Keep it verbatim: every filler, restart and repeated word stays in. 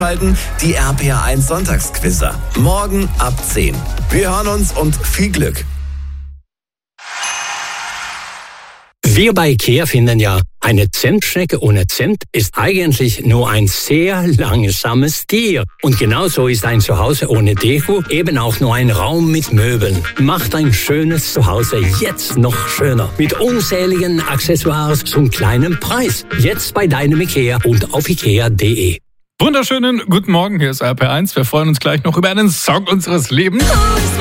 Die R P R eins Sonntagsquizzer. Morgen ab zehn. Wir hören uns und viel Glück. Wir bei IKEA finden ja, eine Zimtschnecke ohne Zimt ist eigentlich nur ein sehr langsames Tier. Und genauso ist ein Zuhause ohne Deko eben auch nur ein Raum mit Möbeln. Macht ein schönes Zuhause jetzt noch schöner. Mit unzähligen Accessoires zum kleinen Preis. Jetzt bei deinem IKEA und auf ikea punkt de. Wunderschönen guten Morgen, hier ist R P R eins. Wir freuen uns gleich noch über einen Song unseres Lebens.